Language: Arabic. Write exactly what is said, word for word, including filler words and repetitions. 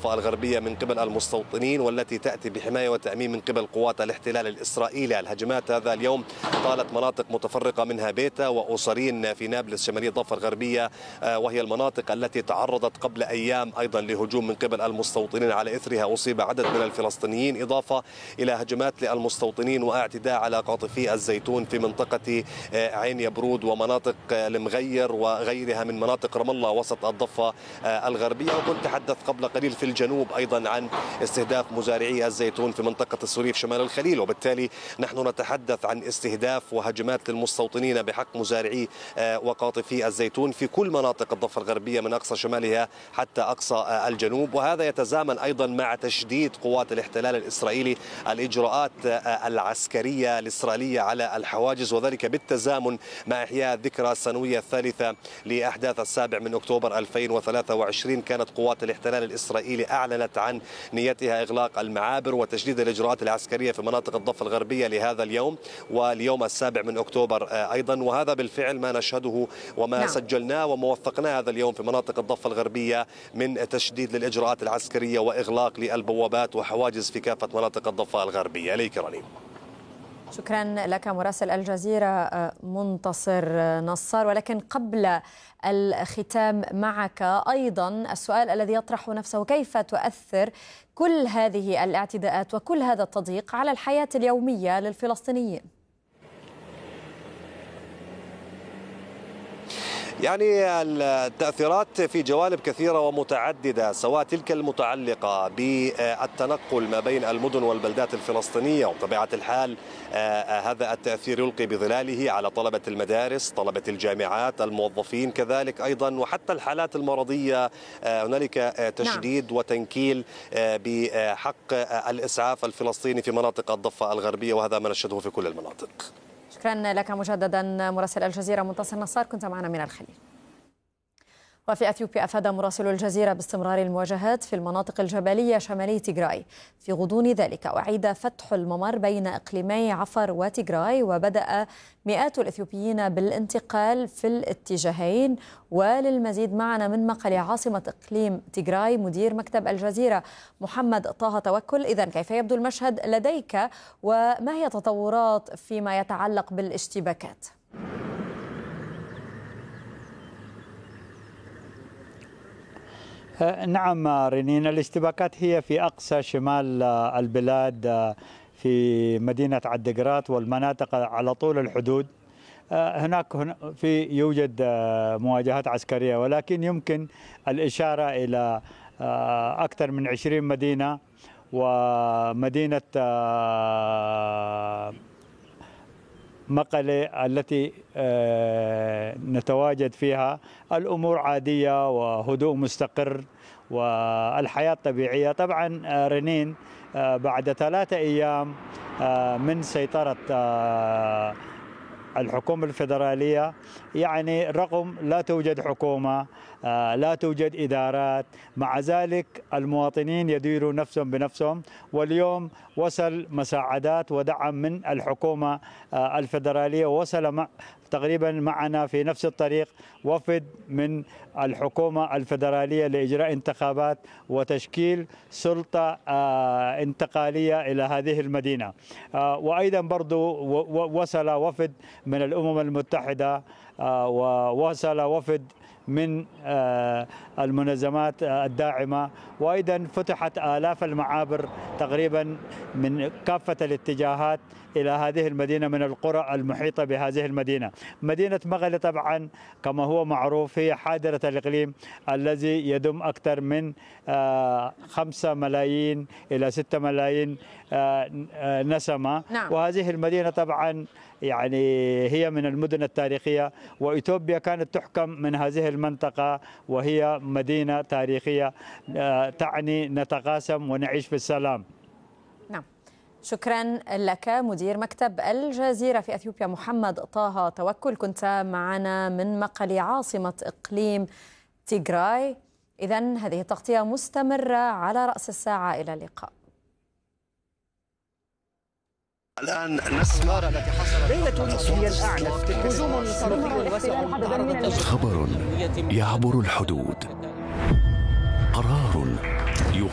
الضفة الغربية من قبل المستوطنين، والتي تأتي بحماية وتأمين من قبل قوات الاحتلال الإسرائيلي. الهجمات هذا اليوم طالت مناطق متفرقة منها بيتا وأوصرين في نابلس شمالية الضفة الغربية، وهي المناطق التي تعرضت قبل أيام أيضا لهجوم من قبل المستوطنين. على إثرها أصيب عدد من الفلسطينيين، إضافة إلى هجمات للمستوطنين واعتداء على قاطفي الزيتون في منطقة عين يبرود ومناطق المغير وغيرها من مناطق رام الله وسط الضفة الغربية. وكنت تحدث قبل قليل في الجنوب أيضا عن استهداف مزارعي الزيتون في منطقة السوريف شمال الخليل، وبالتالي نحن نتحدث عن استهداف وهجمات للمستوطنين بحق مزارعي وقاطفي الزيتون في كل مناطق الضفة الغربية من أقصى شمالها حتى أقصى الجنوب. وهذا يتزامن أيضا مع تشديد قوات الاحتلال الإسرائيلي الإجراءات العسكرية الإسرائيلية على الحواجز، وذلك بالتزامن مع إحياء الذكرى السنوية الثالثة لأحداث السابع من أكتوبر ألفين وثلاثة وعشرين. كانت قوات الاحتلال الإسرائيلي أعلنت عن نيتها إغلاق المعابر وتشديد الإجراءات العسكرية في مناطق الضفة الغربية لهذا اليوم واليوم السابع من أكتوبر أيضا، وهذا بالفعل ما نشهده وما نعم. سجلناه وما وثقناه هذا اليوم في مناطق الضفة الغربية من تشديد للإجراءات العسكرية وإغلاق للبوابات وحواجز في كافة مناطق الضفة الغربية. إليك رنيم. شكرا لك مراسل الجزيرة منتصر نصار. ولكن قبل الختام معك أيضا السؤال الذي يطرح نفسه: كيف تؤثر كل هذه الاعتداءات وكل هذا التضييق على الحياة اليومية للفلسطينيين؟ يعني التأثيرات في جوانب كثيرة ومتعددة، سواء تلك المتعلقة بالتنقل ما بين المدن والبلدات الفلسطينية، وبطبيعة الحال هذا التأثير يلقي بظلاله على طلبة المدارس، طلبة الجامعات، الموظفين كذلك أيضا، وحتى الحالات المرضية. هنالك تشديد نعم. وتنكيل بحق الإسعاف الفلسطيني في مناطق الضفة الغربية، وهذا ما نشهده في كل المناطق. شكرا لك مجددا مراسل الجزيرة منتصر نصار، كنت معنا من الخليل. وفي أثيوبيا أفاد مراسل الجزيرة باستمرار المواجهات في المناطق الجبلية شمالي تيغراي. في غضون ذلك أعيد فتح الممر بين إقليمي عفر وتيغراي، وبدأ مئات الإثيوبيين بالانتقال في الاتجاهين. وللمزيد معنا من مقل عاصمة إقليم تيغراي مدير مكتب الجزيرة محمد طه توكل. إذن كيف يبدو المشهد لديك، وما هي تطورات فيما يتعلق بالاشتباكات؟ نعم رنين، الاشتباكات هي في أقصى شمال البلاد في مدينة عدقرات والمناطق على طول الحدود. هناك في يوجد مواجهات عسكرية، ولكن يمكن الإشارة إلى أكثر من عشرين مدينة، ومدينة مقلة التي نتواجد فيها الأمور عادية وهدوء مستقر والحياة طبيعية. طبعا رنين بعد ثلاثة أيام من سيطرة الحكومة الفيدرالية، يعني رغم لا توجد حكومة، لا توجد إدارات، مع ذلك المواطنين يديروا نفسهم بنفسهم. واليوم وصل مساعدات ودعم من الحكومة الفيدرالية، ووصل مع تقريبا معنا في نفس الطريق وفد من الحكومة الفيدرالية لإجراء انتخابات وتشكيل سلطة انتقالية إلى هذه المدينة. وأيضا برضو وصل وفد من الأمم المتحدة، ووصل وفد من المنظمات الداعمة، وأيضا فتحت آلاف المعابر تقريبا من كافة الاتجاهات إلى هذه المدينة من القرى المحيطة بهذه المدينة. مدينة مقلة طبعا كما هو معروف هي حاضرة الإقليم الذي يضم أكثر من خمسة ملايين إلى ستة ملايين نسمة. نعم. وهذه المدينة طبعا يعني هي من المدن التاريخية، وإثيوبيا كانت تحكم من هذه المنطقة، وهي مدينة تاريخية تعني نتقاسم ونعيش في السلام. نعم، شكرا لك مدير مكتب الجزيرة في أثيوبيا محمد طه توكل، كنت معنا من مقل عاصمة إقليم تيغراي. إذن هذه التغطية مستمرة على رأس الساعة. إلى اللقاء. الآن نسمع التي حصلت ليلة هي الأعنف، هجوم صاروخي واسع، خبر يعبر الحدود، قرار